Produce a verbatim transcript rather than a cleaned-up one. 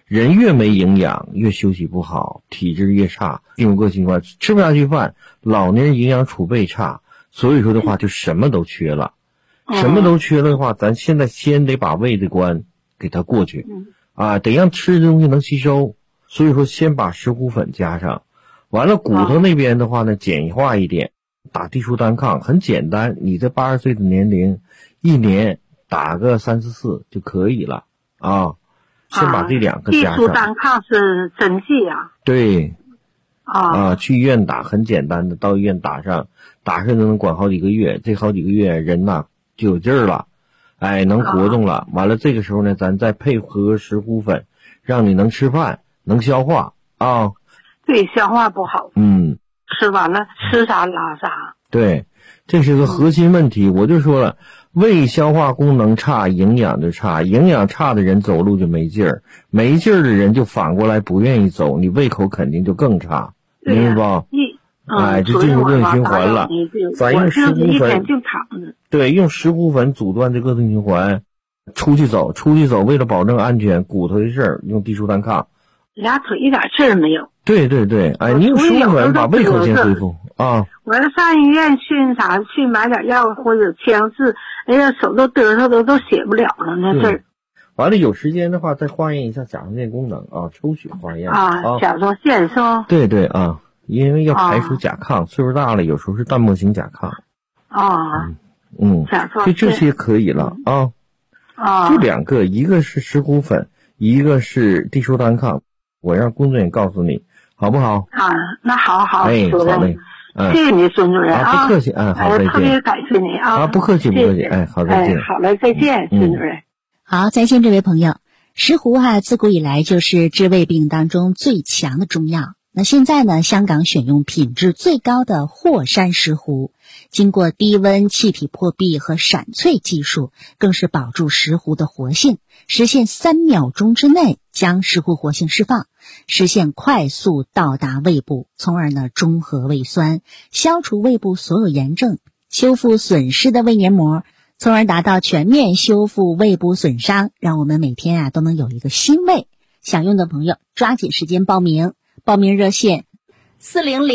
人越没营养，越休息不好，体质越差，进入恶性循环，吃不下去饭，老年人营养储备差，所以说的话就什么都缺了。什么都缺了的话，咱现在先得把胃的关给它过去啊，得让吃的东西能吸收。所以说先把石斛粉加上，完了骨头那边的话呢，简化一点，打地舒单抗很简单，你这八十岁的年龄，一年打个三四次就可以了啊。先把这两个加上。 地舒单抗是针剂啊？ 对。 啊啊，去医院打很简单的，到医院打上，打上能管好几个月，这好几个月人呐就有劲儿了，哎，能活动了。完了这个时候呢，咱再配合石斛粉，让你能吃饭，能消化啊。 对，消化不好。 嗯。 吃完了吃啥拉啥。 对，这是个核心问题。嗯、我就说了，胃消化功能差，营养就差，营养差的人走路就没劲儿，没劲儿的人就反过来不愿意走，你胃口肯定就更差，明白吧？ 嗯、 哎，就进入恶性循环了。咱用石斛粉，对，用石斛粉阻断这个恶性循环，出去走，出去走，为了保证安全，骨头的事儿用地舒单抗。 俩腿一点事儿没有。 对对对，哎，你用石斛粉把胃口先恢复啊。 我要上医院去啥去买点药或者签字，哎呀，手都嘚瑟都都写不了了那字儿。 完了有时间的话再化验一下甲状腺功能啊，抽血化验啊。啊，甲状腺是吗？ 对对啊，因为要排除甲亢，啊、岁数大了有时候是淡漠型甲亢。 啊。 嗯。 甲状腺。 就这些可以了啊。 啊。 就两个，一个是石斛粉，一个是地舒单抗，我让工作人员告诉你。好不好？ 啊，那好好， 哎，好嘞， 嗯，谢谢你，孙主任啊， 不客气，嗯，好，再见。 特别感谢你啊， 啊，不客气，不客气，哎，好，再见。 好嘞，再见，孙主任。 好，再见，这位朋友。石斛啊，自古以来就是治胃病当中最强的中药。那现在呢，香港选用品质最高的霍山石斛，经过低温气体破壁和闪萃技术，更是保住石斛的活性，实现三秒钟之内将石斛活性释放，实现快速到达胃部，从而呢中和胃酸，消除胃部所有炎症，修复损失的胃黏膜，从而达到全面修复胃部损伤，让我们每天啊都能有一个新胃。想用的朋友抓紧时间报名，报名热线四零零